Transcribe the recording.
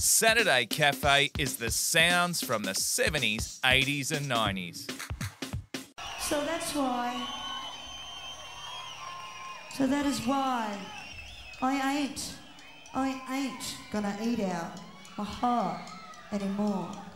Saturday Cafe is the sounds from the 70s, 80s and 90s. So that is why I ain't gonna eat out my heart anymore.